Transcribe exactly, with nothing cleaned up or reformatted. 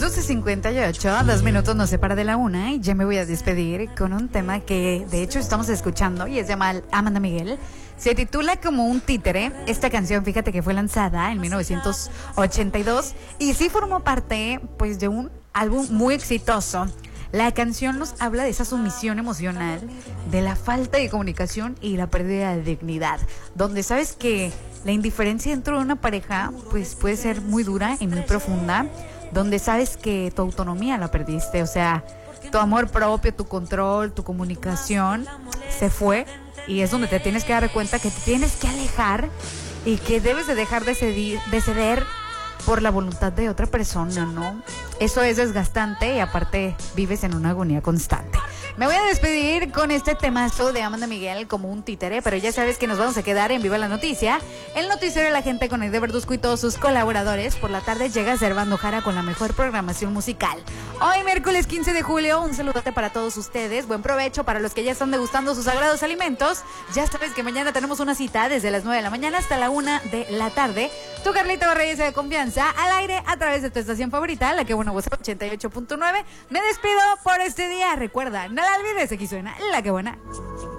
doce cincuenta y ocho, dos minutos nos separa de la una y ya me voy a despedir con un tema que de hecho estamos escuchando y es llamado Amanda Miguel. Se titula Como un títere. Esta canción, fíjate que fue lanzada en mil novecientos ochenta y dos y sí formó parte pues de un álbum muy exitoso. La canción nos habla de esa sumisión emocional, de la falta de comunicación y la pérdida de dignidad, donde sabes que la indiferencia dentro de una pareja pues puede ser muy dura y muy profunda, donde sabes que tu autonomía la perdiste, o sea, tu amor propio, tu control, tu comunicación se fue, y es donde te tienes que dar cuenta que te tienes que alejar y que debes de dejar de ceder, de ceder por la voluntad de otra persona, ¿no? Eso es desgastante y aparte vives en una agonía constante. Me voy a despedir con este temazo de Amanda Miguel, Como un títere, pero ya sabes que nos vamos a quedar en Viva la Noticia, el noticiero de la gente con Aide Verduzco y todos sus colaboradores. Por la tarde llega Servando Jara con la mejor programación musical. Hoy miércoles quince de julio, un saludote para todos ustedes, buen provecho para los que ya están degustando sus sagrados alimentos. Ya sabes que mañana tenemos una cita desde las nueve de la mañana hasta la una de la tarde. Tu Carlita Barreyes de confianza, al aire a través de tu estación favorita, La Que Buena Voz ochenta y ocho punto nueve. Me despido por este día. Recuerda, no la olvides, aquí suena La Que Buena.